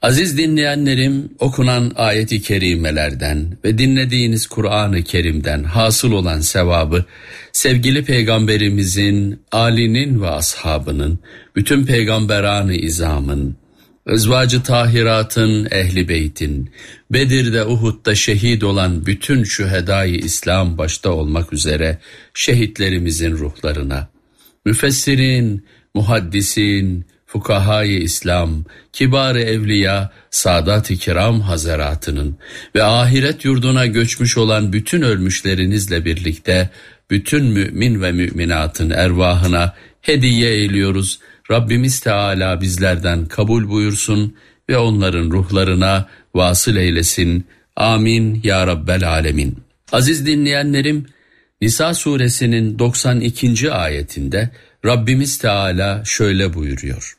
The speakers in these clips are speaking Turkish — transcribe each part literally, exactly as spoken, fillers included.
Aziz dinleyenlerim, okunan ayet-i kerimelerden ve dinlediğiniz Kur'an-ı Kerim'den hasıl olan sevabı, sevgili Peygamberimizin, âlinin ve ashabının, bütün peygamberan-ı izamın, ezvacı tahiratın, ehli beytin, Bedir'de, Uhud'da şehit olan bütün şühedâ-i İslam başta olmak üzere şehitlerimizin ruhlarına, müfessirin, muhaddisin, Fukaha-i İslam, kibar-ı evliya, Sadat-ı Kiram hazaratının ve ahiret yurduna göçmüş olan bütün ölmüşlerinizle birlikte bütün mümin ve müminatın ervahına hediye eyliyoruz. Rabbimiz Teala bizlerden kabul buyursun ve onların ruhlarına vasıl eylesin. Amin ya Rabbel alemin. Aziz dinleyenlerim, Nisa suresinin doksan ikinci ayetinde Rabbimiz Teala şöyle buyuruyor.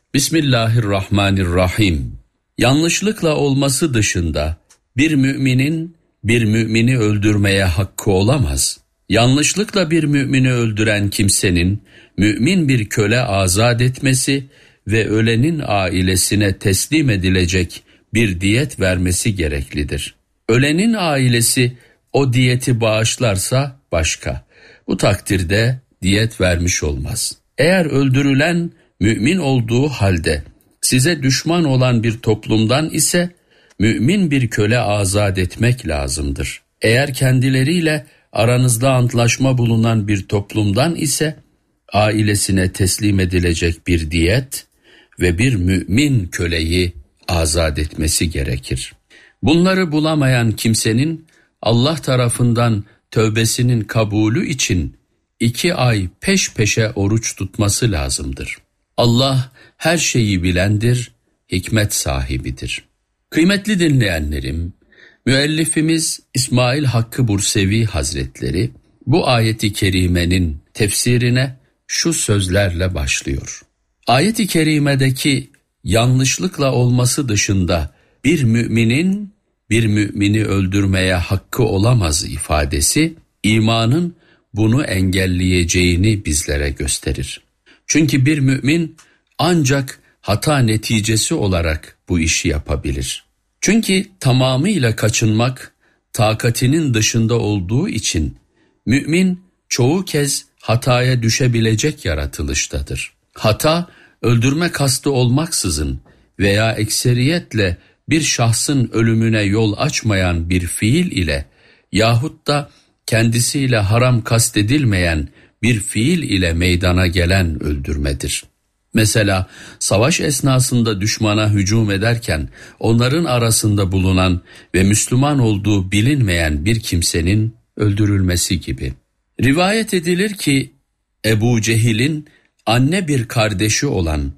Bismillahirrahmanirrahim. Yanlışlıkla olması dışında bir müminin bir mümini öldürmeye hakkı olamaz. Yanlışlıkla bir mümini öldüren kimsenin mümin bir köle azat etmesi ve ölenin ailesine teslim edilecek bir diyet vermesi gereklidir. Ölenin ailesi o diyeti bağışlarsa başka. Bu takdirde diyet vermiş olmaz. Eğer öldürülen mümin olduğu halde size düşman olan bir toplumdan ise mümin bir köle azat etmek lazımdır. Eğer kendileriyle aranızda antlaşma bulunan bir toplumdan ise ailesine teslim edilecek bir diyet ve bir mümin köleyi azat etmesi gerekir. Bunları bulamayan kimsenin Allah tarafından tövbesinin kabulü için iki ay peş peşe oruç tutması lazımdır. Allah her şeyi bilendir, hikmet sahibidir. Kıymetli dinleyenlerim, müellifimiz İsmail Hakkı Bursevi Hazretleri bu ayeti kerimenin tefsirine şu sözlerle başlıyor. Ayet-i kerimedeki yanlışlıkla olması dışında bir müminin bir mümini öldürmeye hakkı olamaz ifadesi, imanın bunu engelleyeceğini bizlere gösterir. Çünkü bir mümin ancak hata neticesi olarak bu işi yapabilir. Çünkü tamamıyla kaçınmak takatinin dışında olduğu için mümin çoğu kez hataya düşebilecek yaratılıştadır. Hata, öldürme kastı olmaksızın veya ekseriyetle bir şahsın ölümüne yol açmayan bir fiil ile yahut da kendisiyle haram kastedilmeyen bir fiil ile meydana gelen öldürmedir. Mesela savaş esnasında düşmana hücum ederken onların arasında bulunan ve Müslüman olduğu bilinmeyen bir kimsenin öldürülmesi gibi. Rivayet edilir ki Ebu Cehil'in anne bir kardeşi olan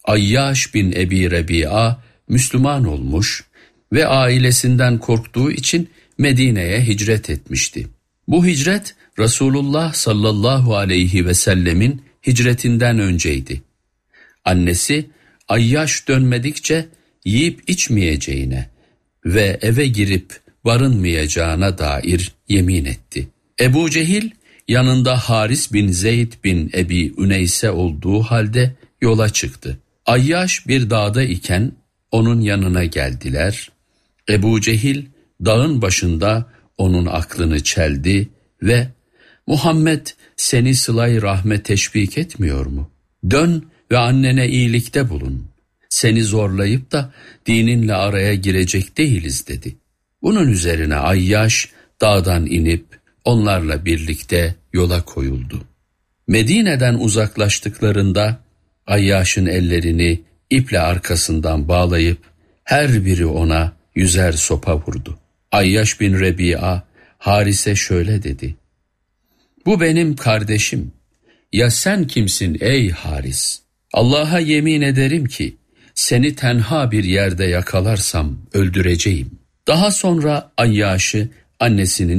Ayyaş bin Ebi Rebi'a Müslüman olmuş ve ailesinden korktuğu için Medine'ye hicret etmişti. Bu hicret Resulullah sallallahu aleyhi ve sellemin hicretinden önceydi. Annesi Ayyaş dönmedikçe yiyip içmeyeceğine ve eve girip barınmayacağına dair yemin etti. Ebu Cehil yanında Haris bin Zeyd bin Ebi Üneyse olduğu halde yola çıktı. Ayyaş bir dağda iken onun yanına geldiler. Ebu Cehil dağın başında onun aklını çeldi ve Muhammed seni sıla-i rahme teşvik etmiyor mu? Dön ve annene iyilikte bulun. Seni zorlayıp da dininle araya girecek değiliz dedi. Bunun üzerine Ayyaş dağdan inip onlarla birlikte yola koyuldu. Medine'den uzaklaştıklarında Ayyaş'ın ellerini iple arkasından bağlayıp her biri ona yüzer sopa vurdu. Ayyaş bin Rebi'a Haris'e şöyle dedi. Bu benim kardeşim. Ya sen kimsin ey Haris? Allah'a yemin ederim ki seni tenha bir yerde yakalarsam öldüreceğim. Daha sonra Ayyaş'ı annesinin